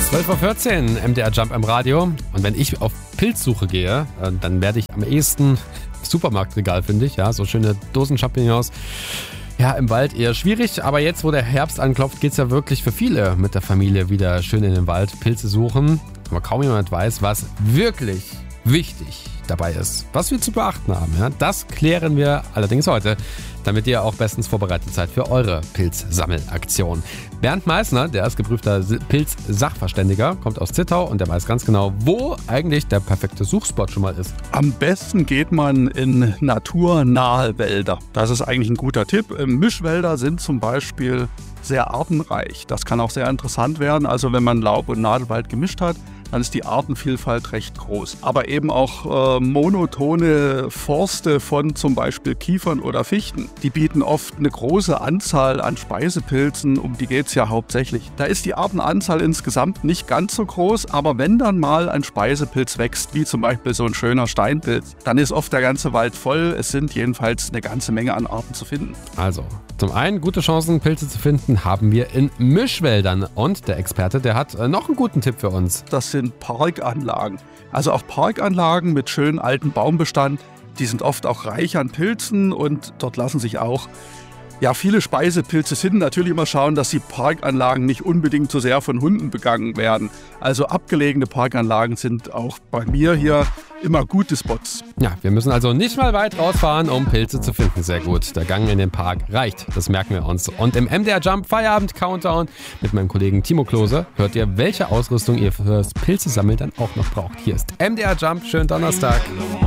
12.14 Uhr, MDR Jump im Radio. Und wenn ich auf Pilzsuche gehe, dann werde ich am ehesten Supermarktregal, finde ich. Ja, so schöne Dosen-Champignons. Ja, im Wald eher schwierig, aber jetzt, wo der Herbst anklopft, geht es ja wirklich für viele mit der Familie wieder schön in den Wald Pilze suchen. Aber kaum jemand weiß, was wirklich wichtig dabei ist, was wir zu beachten haben. Ja, das klären wir allerdings heute, damit ihr auch bestens vorbereitet seid für eure Pilzsammelaktion. Bernd Meißner, der ist geprüfter Pilz-Sachverständiger, kommt aus Zittau und der weiß ganz genau, wo eigentlich der perfekte Suchspot schon mal ist. Am besten geht man in naturnahe Wälder. Das ist eigentlich ein guter Tipp. Mischwälder sind zum Beispiel sehr artenreich. Das kann auch sehr interessant werden. Also wenn man Laub- und Nadelwald gemischt hat, dann ist die Artenvielfalt recht groß. Aber eben auch monotone Forste von zum Beispiel Kiefern oder Fichten, die bieten oft eine große Anzahl an Speisepilzen, um die geht es ja hauptsächlich. Da ist die Artenanzahl insgesamt nicht ganz so groß, aber wenn dann mal ein Speisepilz wächst, wie zum Beispiel so ein schöner Steinpilz, dann ist oft der ganze Wald voll. Es sind jedenfalls eine ganze Menge an Arten zu finden. Also, zum einen gute Chancen, Pilze zu finden, haben wir in Mischwäldern. Und der Experte, der hat noch einen guten Tipp für uns. Das sind Parkanlagen. Also auch Parkanlagen mit schönem alten Baumbestand, die sind oft auch reich an Pilzen und dort lassen sich auch viele Speisepilze finden. Natürlich immer schauen, dass die Parkanlagen nicht unbedingt so sehr von Hunden begangen werden. Also abgelegene Parkanlagen sind auch bei mir hier immer gute Spots. Ja, wir müssen also nicht mal weit rausfahren, um Pilze zu finden. Sehr gut. Der Gang in den Park reicht. Das merken wir uns. Und im MDR Jump Feierabend Countdown mit meinem Kollegen Timo Klose hört ihr, welche Ausrüstung ihr fürs Pilzesammeln dann auch noch braucht. Hier ist MDR Jump. Schönen Donnerstag.